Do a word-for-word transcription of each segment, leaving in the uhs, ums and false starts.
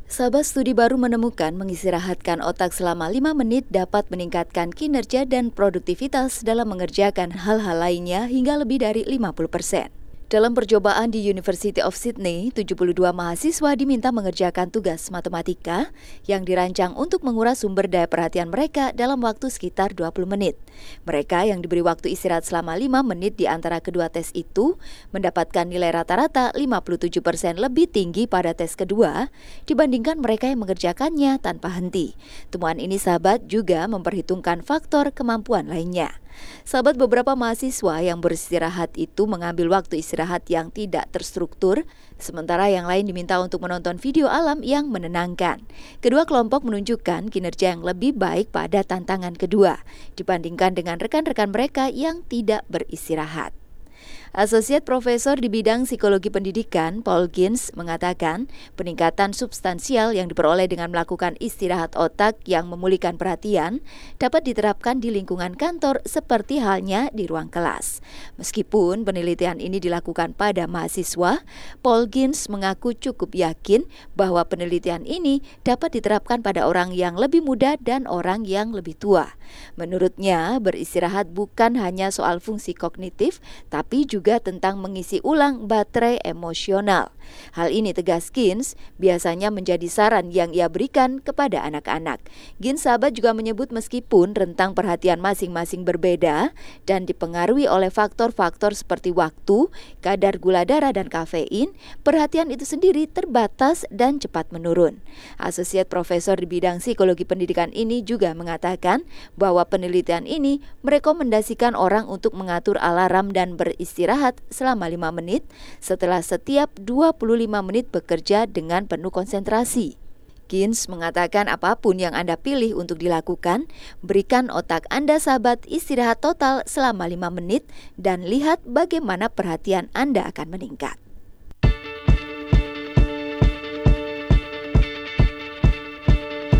Sahabat studi baru menemukan mengistirahatkan otak selama lima menit dapat meningkatkan kinerja dan produktivitas dalam mengerjakan hal-hal lainnya hingga lebih dari lima puluh persen. Dalam percobaan di University of Sydney, tujuh puluh dua mahasiswa diminta mengerjakan tugas matematika yang dirancang untuk menguras sumber daya perhatian mereka dalam waktu sekitar dua puluh menit. Mereka yang diberi waktu istirahat selama lima menit di antara kedua tes itu mendapatkan nilai rata-rata lima puluh tujuh persen lebih tinggi pada tes kedua dibandingkan mereka yang mengerjakannya tanpa henti. Temuan ini sahabat juga memperhitungkan faktor kemampuan lainnya. Sahabat, beberapa mahasiswa yang beristirahat itu mengambil waktu istirahat yang tidak terstruktur, sementara yang lain diminta untuk menonton video alam yang menenangkan. Kedua kelompok menunjukkan kinerja yang lebih baik pada tantangan kedua dibandingkan dengan rekan-rekan mereka yang tidak beristirahat. Asosiat Profesor di bidang psikologi pendidikan, Paul Gins, mengatakan peningkatan substansial yang diperoleh dengan melakukan istirahat otak yang memulihkan perhatian dapat diterapkan di lingkungan kantor seperti halnya di ruang kelas. Meskipun penelitian ini dilakukan pada mahasiswa, Paul Gins mengaku cukup yakin bahwa penelitian ini dapat diterapkan pada orang yang lebih muda dan orang yang lebih tua. Menurutnya, beristirahat bukan hanya soal fungsi kognitif, tapi juga tentang mengisi ulang baterai emosional. Hal ini, tegas Gins, biasanya menjadi saran yang ia berikan kepada anak-anak. Gins sahabat juga menyebut meskipun rentang perhatian masing-masing berbeda dan dipengaruhi oleh faktor-faktor seperti waktu, kadar gula darah dan kafein, perhatian itu sendiri terbatas dan cepat menurun. Asosiat Profesor di bidang psikologi pendidikan ini juga mengatakan bahwa penelitian ini merekomendasikan orang untuk mengatur alarm dan beristirahat selama lima menit setelah setiap dua puluh lima menit bekerja dengan penuh konsentrasi. Gins mengatakan apapun yang Anda pilih untuk dilakukan, berikan otak Anda sahabat istirahat total selama lima menit dan lihat bagaimana perhatian Anda akan meningkat.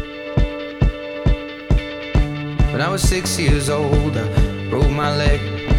When I was six years old, I broke my leg.